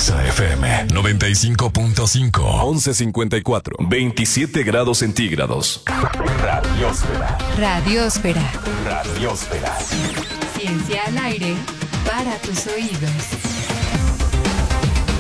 Exa FM 95.5. 11:54. 27 grados centígrados. Radiósfera. Radiósfera. Radiósfera. Ciencia al aire para tus oídos.